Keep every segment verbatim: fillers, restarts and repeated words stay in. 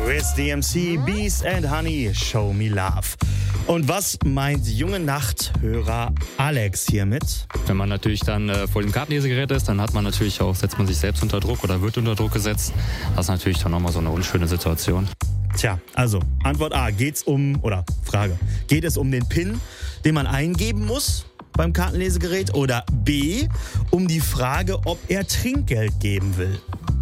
Chris D M C, Beast and Honey, Show Me Love. Und was meint junge Nachthörer Alex hiermit? Wenn man natürlich dann äh, vor dem Kartenlesegerät ist, dann hat man natürlich auch, setzt man sich selbst unter Druck oder wird unter Druck gesetzt. Das ist natürlich dann nochmal so eine unschöne Situation. Tja, also Antwort A, geht's um, oder Frage, geht es um den PIN, den man eingeben muss beim Kartenlesegerät, oder B, um die Frage, ob er Trinkgeld geben will?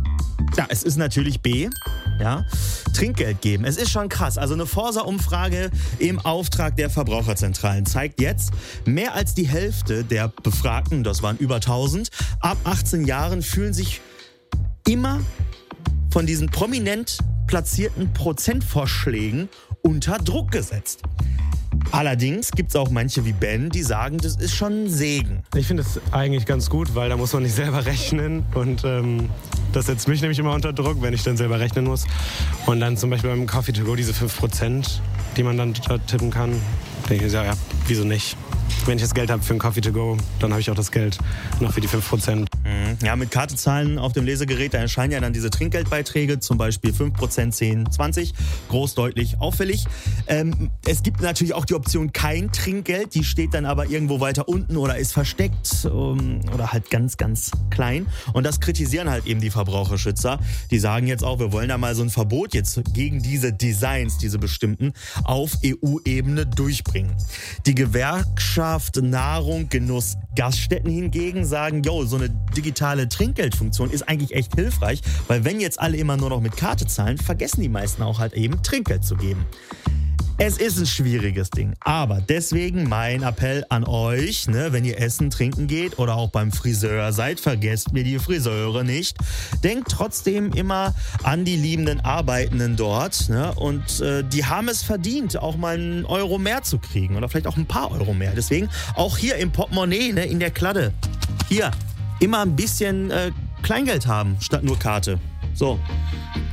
Ja, es ist natürlich B. Ja, Trinkgeld geben. Es ist schon krass. Also eine Forsa-Umfrage im Auftrag der Verbraucherzentralen zeigt jetzt, mehr als die Hälfte der Befragten, das waren über tausend, ab achtzehn Jahren fühlen sich immer von diesen prominent platzierten Prozentvorschlägen unter Druck gesetzt. Allerdings gibt es auch manche wie Ben, die sagen, das ist schon ein Segen. Ich finde es eigentlich ganz gut, weil da muss man nicht selber rechnen und ähm, das setzt mich nämlich immer unter Druck, wenn ich dann selber rechnen muss. Und dann zum Beispiel beim Coffee to go diese fünf Prozent, die man dann da tippen kann, denke ich, ja, ja, wieso nicht? Wenn ich das Geld habe für einen Coffee to go, dann habe ich auch das Geld noch für die fünf Prozent. Ja, mit Karte zahlen auf dem Lesegerät, da erscheinen ja dann diese Trinkgeldbeiträge, zum Beispiel fünf Prozent, zehn, zwanzig, groß, deutlich, auffällig. Ähm, es gibt natürlich auch die Option kein Trinkgeld, die steht dann aber irgendwo weiter unten oder ist versteckt um, oder halt ganz, ganz klein. Und das kritisieren halt eben die Verbraucherschützer. Die sagen jetzt auch, wir wollen da mal so ein Verbot jetzt gegen diese Designs, diese bestimmten, auf E U-Ebene durchbringen. Die Gewerkschaft Nahrung, Genuss, Gaststätten hingegen sagen, jo, so eine digitale Trinkgeldfunktion ist eigentlich echt hilfreich, weil wenn jetzt alle immer nur noch mit Karte zahlen, vergessen die meisten auch halt eben Trinkgeld zu geben. Es ist ein schwieriges Ding, aber deswegen mein Appell an euch, ne, wenn ihr essen, trinken geht oder auch beim Friseur seid, vergesst mir die Friseure nicht. Denkt trotzdem immer an die liebenden Arbeitenden dort, ne, und äh, die haben es verdient, auch mal einen Euro mehr zu kriegen oder vielleicht auch ein paar Euro mehr. Deswegen auch hier im Portemonnaie, ne, in der Kladde, hier immer ein bisschen äh, Kleingeld haben statt nur Karte. So,